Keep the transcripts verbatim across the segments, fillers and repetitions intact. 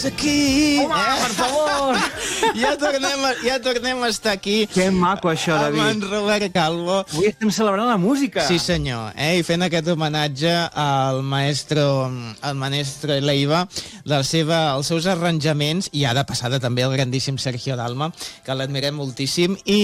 Aquí! Home, eh? per favor! Ja tornem, a, ja tornem a estar aquí. Que maco, això, amb David. en Robert Calvo. Avui estem celebrant la música. Sí, senyor. Eh? I fent aquest homenatge al maestro, al maestro Leiva, la seva, els seus arranjaments, i ara passada també el grandíssim Sergio Dalma, que l'admirem moltíssim, i...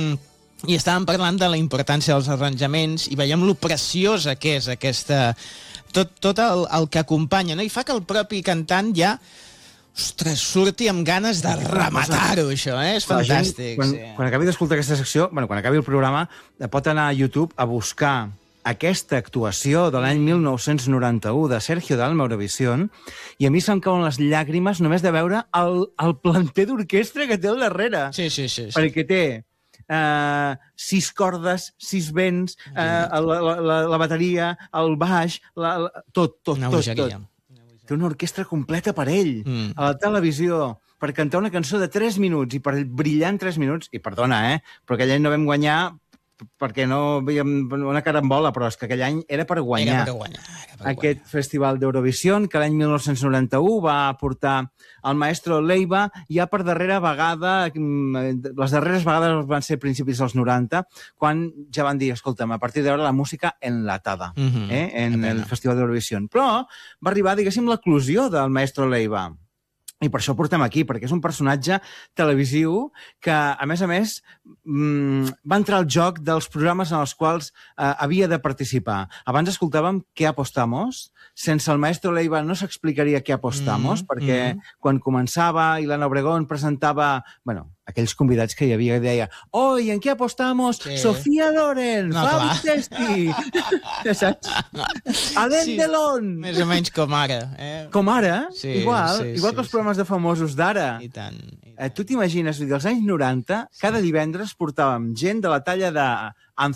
I estàvem parlant de la importància dels arranjaments i veiem lo preciosa que és aquesta... Tot, tot el, el que acompanya, no? I fa que el propi cantant ja... Ostres, surti amb ganes de rematar-ho, això, eh? És fantàstic. Gent, quan, sí. quan acabi d'escoltar aquesta secció, bueno, quan acabi el programa, pot anar a YouTube a buscar aquesta actuació de l'any mil nou-cents noranta-u de Sergio Dalma, Eurovisión, i a mi se'm cauen les llàgrimes només de veure el, el planter d'orquestra que té al darrere. Sí, sí, sí. sí. Perquè té uh, sis cordes, sis vents, uh, la, la, la, la bateria, el baix, la, la, tot, tot, Una tot, bogeria. tot. Té una orquestra completa per ell, Mm. a la televisió, per cantar una cançó de tres minuts i per brillar en tres minuts. I perdona, eh? Però aquell any no vam guanyar perquè no veiem una carambola, però és que aquell any era per guanyar. Era per guanyar. Era per Aquest guanyar. festival d'Eurovisió, que l'any mil nou-cents noranta-u va portar el maestro Leiva, ja per darrera vegada, les darreres vegades van ser principis dels noranta, quan ja van dir, escolta'm, a partir d'ara la música enlatada, Mhm. eh, en Que el pena. festival d'Eurovisió. Però va arribar, diguéssim, l'eclusió del maestro Leiva. I per això el portem aquí, perquè és un personatge televisiu que, a més a més, mmm, va entrar al joc dels programes en els quals eh, havia de participar. Abans escoltàvem Què apostamos? Sense el maestro Leiva no s'explicaria Què apostamos, Mm, perquè mm. quan començava Ilana Obregón presentava, bueno, aquells convidats que hi havia que deia «Hoy, ¿en qué apostamos? Sí. Sofía Loren, No, Fabi clar. Testi, saps? Alain Sí. Delon». Més o menys com ara. Eh? Com ara, Sí, igual, sí, igual sí, que els sí. programes de famosos d'ara. I tant. I Eh, tant. tu t'imagines, vull dir, als anys noranta, cada divendres portàvem gent de la talla de